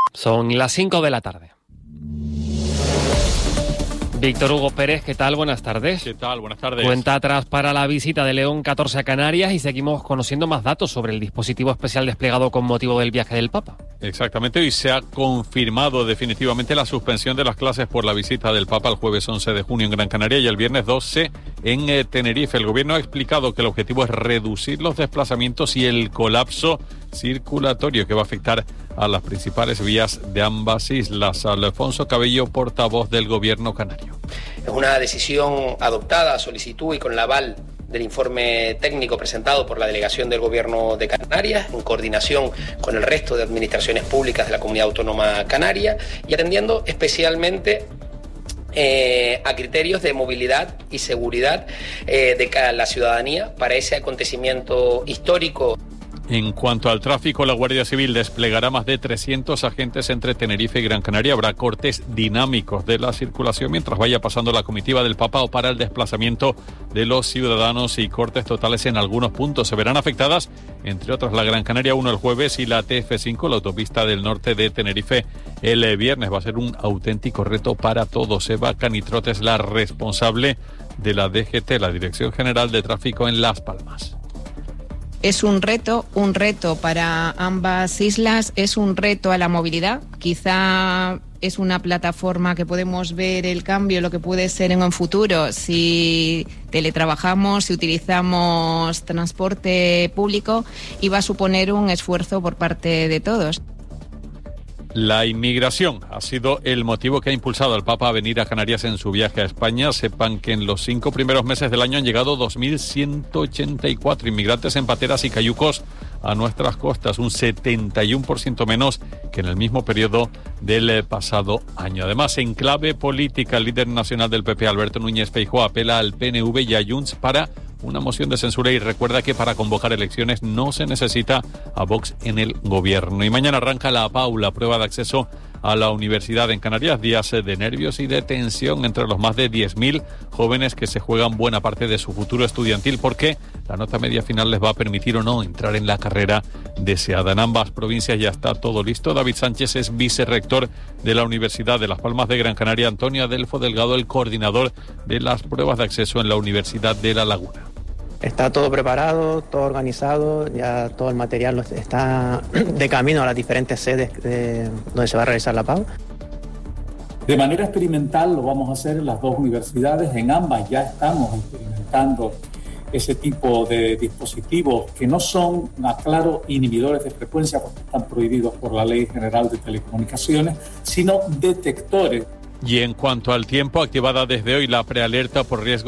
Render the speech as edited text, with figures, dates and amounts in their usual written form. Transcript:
Son las 5 de la tarde. Víctor Hugo Pérez, ¿qué tal? Buenas tardes. ¿Qué tal? Buenas tardes. Cuenta atrás para la visita de León XIV a Canarias y seguimos conociendo más datos sobre el dispositivo especial desplegado con motivo del viaje del Papa. Exactamente, hoy se ha confirmado definitivamente la suspensión de las clases por la visita del Papa el jueves 11 de junio en Gran Canaria y el viernes 12 en Tenerife. El gobierno ha explicado que el objetivo es reducir los desplazamientos y el colapso circulatorio que va a afectar a las principales vías de ambas islas. Alfonso Cabello, portavoz del gobierno canario. Es una decisión adoptada a solicitud y con el aval del informe técnico presentado por la delegación del Gobierno de Canarias, en coordinación con el resto de administraciones públicas de la Comunidad Autónoma Canaria y atendiendo especialmente a criterios de movilidad y seguridad de la ciudadanía para ese acontecimiento histórico. En cuanto al tráfico, la Guardia Civil desplegará más de 300 agentes entre Tenerife y Gran Canaria. Habrá cortes dinámicos de la circulación mientras vaya pasando la comitiva del Papa o para el desplazamiento de los ciudadanos y cortes totales en algunos puntos. Se verán afectadas, entre otras, la Gran Canaria 1 el jueves y la TF5, la autopista del norte de Tenerife, el viernes. Va a ser un auténtico reto para todos. Eva Canitrote es la responsable de la DGT, la Dirección General de Tráfico en Las Palmas. Es un reto para ambas islas, es un reto a la movilidad. Quizá es una plataforma que podemos ver el cambio, lo que puede ser en un futuro si teletrabajamos, si utilizamos transporte público, y va a suponer un esfuerzo por parte de todos. La inmigración ha sido el motivo que ha impulsado al Papa a venir a Canarias en su viaje a España. Sepan que en los 5 primeros meses del año han llegado 2.184 inmigrantes en pateras y cayucos a nuestras costas, un 71% menos que en el mismo periodo del pasado año. Además, en clave política, el líder nacional del PP, Alberto Núñez Feijóo, apela al PNV y a Junts para una moción de censura y recuerda que para convocar elecciones no se necesita a Vox en el gobierno. Y mañana arranca la PAU, la prueba de acceso a la universidad en Canarias. Días de nervios y de tensión entre los más de 10.000 jóvenes que se juegan buena parte de su futuro estudiantil porque la nota media final les va a permitir o no entrar en la carrera deseada. En ambas provincias ya está todo listo. David Sánchez es vicerrector de la Universidad de Las Palmas de Gran Canaria. Antonio Adelfo Delgado, el coordinador de las pruebas de acceso en la Universidad de La Laguna. Está todo preparado, todo organizado, ya todo el material está de camino a las diferentes sedes donde se va a realizar la PAU. De manera experimental lo vamos a hacer en las dos universidades, en ambas ya estamos experimentando ese tipo de dispositivos que no son, aclaro, inhibidores de frecuencia porque están prohibidos por la Ley General de Telecomunicaciones, sino detectores. Y en cuanto al tiempo, activada desde hoy la prealerta por riesgo